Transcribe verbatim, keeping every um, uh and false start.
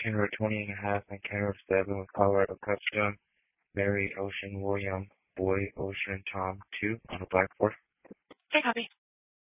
Kenro twenty and a half and Kenro seven with Colorado Custom, Mary Ocean William Boy Ocean Tom two on a black four. Okay, copy.